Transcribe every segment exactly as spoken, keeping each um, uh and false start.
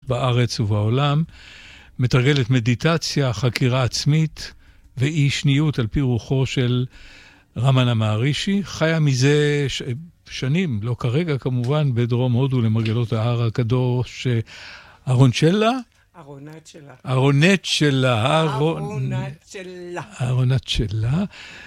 בארץ ובעולם, מתרגלת מדיטציה, חקירה עצמית ואי שניות על פי רוחו של רמנה מהרישי, חיה מזה ש... שנים, לא כרגע כמובן, בדרום הודו למרגלות ההר הקדוש ארונצ'לה. ארונת שלה. ארונת שלה. ארונת שלה. ארונת שלה.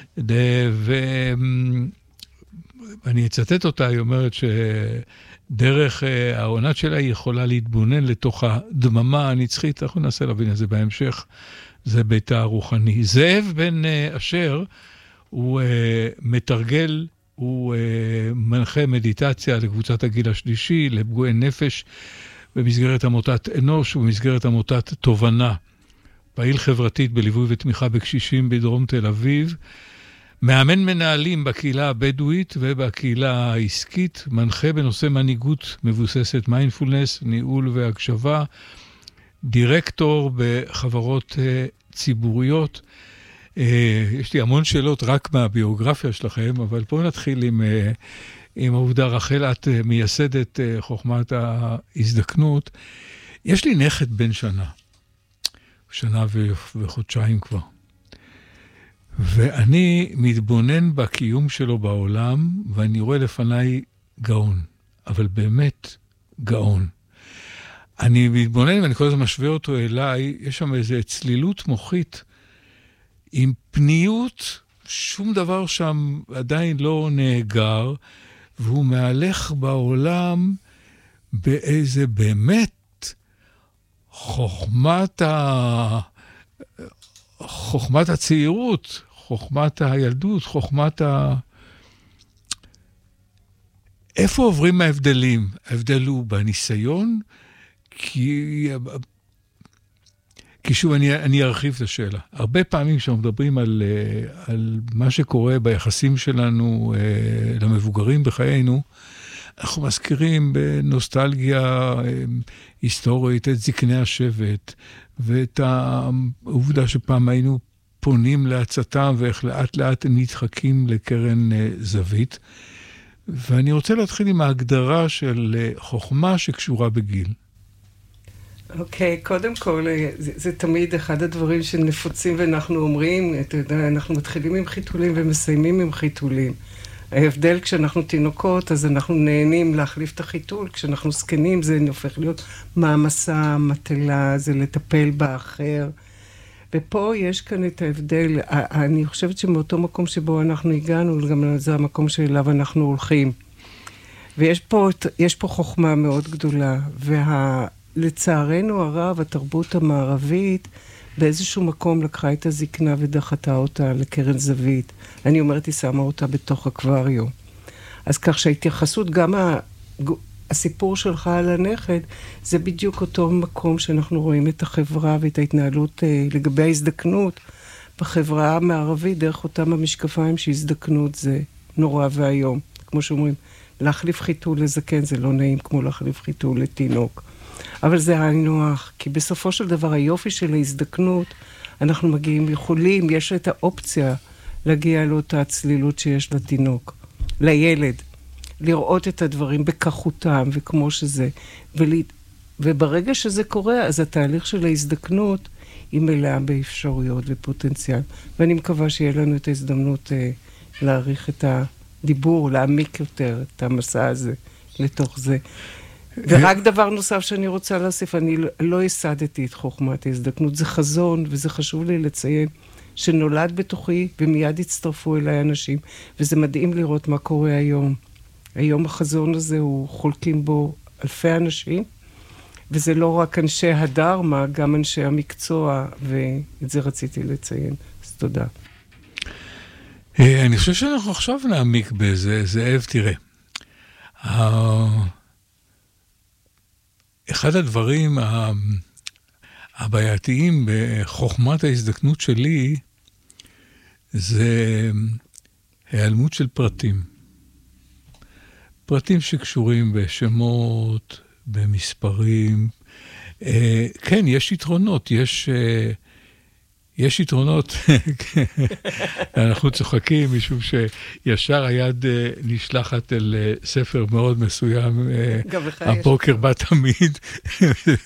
ואני אצטט אותה, היא אומרת שדרך הארונת שלה היא יכולה להתבונן לתוך הדממה הנצחית, אנחנו ננסה להבין את זה בהמשך, זה ביתה הרוחני. זאב בן אשר הוא מתרגל, הוא מנחה מדיטציה לקבוצת הגיל השלישי, לפגועי נפש, במסגרת עמותת אנוש ובמסגרת עמותת תובנה. פעיל חברתית בליווי ותמיכה בקשישים בדרום תל אביב, מאמן מנהלים בקהילה הבדואית ובקהילה העסקית, מנחה בנושא מנהיגות מבוססת מיינדפולנס, ניהול והקשבה, דירקטור בחברות ציבוריות. יש לי המון שאלות רק מהביוגרפיה שלכם, אבל בואו נתחיל עם, עם העובדה, רחל, את מייסדת חוכמת ההזדקנות. יש לי נכד בן שנה, שנה וחודשיים כבר. ואני מתבונן בקיום שלו בעולם, ואני רואה לפניי גאון, אבל באמת גאון. אני מתבונן ואני כל הזמן משווה אותו אליי, יש שם איזו צלילות מוחית, עם פניות, שום דבר שם עדיין לא נאגר, והוא מהלך בעולם באיזה באמת חוכמת, ה... חוכמת הצעירות, חוכמת הילדות, חוכמת ה... איפה עוברים ההבדלים? ההבדל הוא בניסיון, כי... כי שוב, אני, אני ארחיב את השאלה. הרבה פעמים כשאנחנו מדברים על, על מה שקורה ביחסים שלנו למבוגרים בחיינו, אנחנו מזכירים בנוסטלגיה היסטורית את זקני השבט, ואת העובדה שפעם היינו פונים להצתם, ואיך לאט לאט נדחקים לקרן זווית. ואני רוצה להתחיל עם ההגדרה של חוכמה שקשורה בגיל. אוקיי, okay, קודם כל, זה, זה תמיד אחד הדברים שנפוצים ואנחנו אומרים, אתה יודע, אנחנו מתחילים עם חיתולים ומסיימים עם חיתולים. ההבדל כשאנחנו תינוקות, אז אנחנו נהנים להחליף את החיתול, כשאנחנו זקנים זה הופך להיות מעמסה, מטלה, זה לטפל באחר. ופה יש כאן את ההבדל, אני חושבת שמאותו מקום שבו אנחנו הגענו, גם זה המקום שאליו אנחנו הולכים. ויש פה, יש פה חוכמה מאוד גדולה, וה... לצערנו הרב, התרבות המערבית באיזשהו מקום לקחה את הזקנה ודחתה אותה לקרן זווית. אני אומרת, היא שמה אותה בתוך אקווריום. אז כך שההתייחסות, גם הסיפור שלך על הנכד, זה בדיוק אותו מקום שאנחנו רואים את החברה ואת ההתנהלות לגבי ההזדקנות בחברה המערבית, דרך אותם המשקפיים שהזדקנות זה נורא והיום. כמו שאומרים, להחליף חיתול לזקן זה לא נעים כמו להחליף חיתול לתינוק. אבל זה הנוח, כי בסופו של דבר היופי של ההזדקנות, אנחנו מגיעים, יכולים, יש את האופציה להגיע לאותה הצלילות שיש לתינוק, לילד, לראות את הדברים בכחותם וכמו שזה, ולה... וברגע שזה קורה, אז התהליך של ההזדקנות היא מלאה באפשרויות ופוטנציאל, ואני מקווה שיהיה לנו את ההזדמנות אה, להעריך את הדיבור, להעמיק יותר את המסע הזה לתוך זה. ורק דבר נוסף שאני רוצה להוסיף, אני לא הסדתי את חוכמת ההזדקנות, זה חזון, וזה חשוב לי לציין, שנולד בתוכי, ומיד הצטרפו אליי אנשים, וזה מדהים לראות מה קורה היום. היום החזון הזה, הוא חולקים בו אלפי אנשים, וזה לא רק אנשי הדרמה, גם אנשי המקצוע, ואת זה רציתי לציין. אז תודה. אני חושב שאנחנו עכשיו נעמיק בזה, זאב, תראה. אחד הדברים הבעייתיים בחוכמת ההזדקנות שלי, זה העלמות של פרטים. פרטים שקשורים בשמות, במספרים. כן, יש יתרונות, יש, יש יתרונות. אנחנו צוחקים משום שישר היד נשלחת אל ספר מאוד מסוים, הבוקר בא תמיד.